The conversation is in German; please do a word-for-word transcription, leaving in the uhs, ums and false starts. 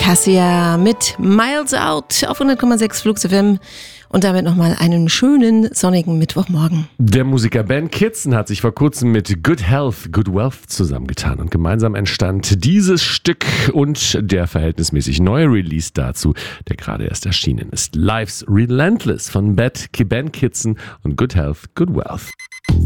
Cassia mit Miles Out auf hundert Komma sechs Flux F M und damit nochmal einen schönen sonnigen Mittwochmorgen. Der Musiker Ben Kitson hat sich vor kurzem mit Good Health, Good Wealth zusammengetan und gemeinsam entstand dieses Stück und der verhältnismäßig neue Release dazu, der gerade erst erschienen ist. Life's Relentless von Ben Kitson und Good Health, Good Wealth.